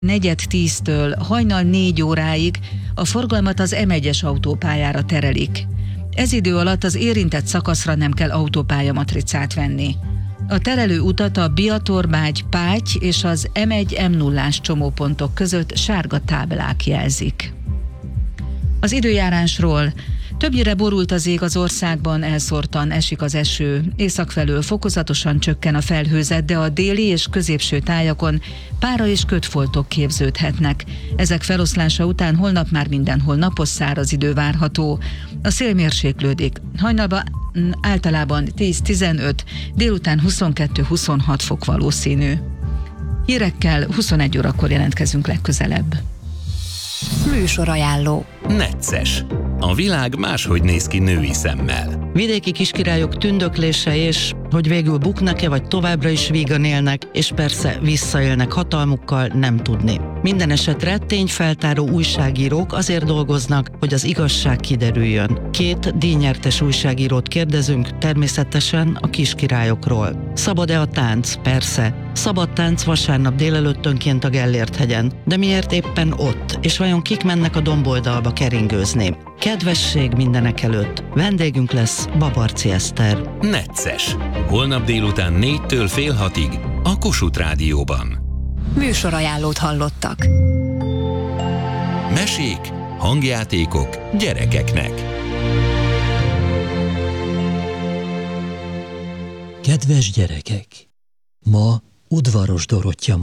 4:10-től hajnal 4 óráig a forgalmat az M1-es autópályára terelik. Ez idő alatt az érintett szakaszra nem kell autópályamatricát venni. A terelő utat a Biatorbágy, Páty és az M1-M0-ás csomópontok között sárga táblák jelzik. Az időjárásról: többnyire borult az ég az országban, elszórtan esik az eső. Észak felől fokozatosan csökken a felhőzet, de a déli és középső tájakon pára és kötfoltok képződhetnek. Ezek feloszlása után holnap már mindenhol napos száraz idő várható. A szél mérséklődik. Hajnalban általában 10-15, délután 22-26 fok valószínű. Hírekkel 21 órakor jelentkezünk legközelebb. Műsorajánló. Necces. A világ máshogy néz ki női szemmel. Vidéki kiskirályok tündöklése és hogy végül buknak-e vagy továbbra is vígan élnek, és persze visszaélnek hatalmukkal, nem tudni. Minden esetre tényfeltáró újságírók azért dolgoznak, hogy az igazság kiderüljön. 2 díjnyertes újságírót kérdezünk, természetesen a kiskirályokról. Szabad-e a tánc? Persze. Szabad tánc vasárnap délelőttönként a Gellért-hegyen. De miért éppen ott? És vajon kik mennek a domboldalba keringőzni? Kedvesség mindenek előtt. Vendégünk lesz Babarczy Eszter. Necces. Holnap délután 4-től fél 6-ig a Kossuth Rádióban. Műsorajánlót hallottak. Mesék, hangjátékok gyerekeknek. Kedves gyerekek! Ma Udvaros Dorottya